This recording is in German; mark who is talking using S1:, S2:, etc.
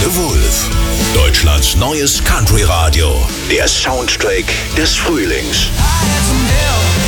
S1: The Wolf. Deutschlands neues Country-Radio. Der Soundtrack des Frühlings.
S2: I had some help.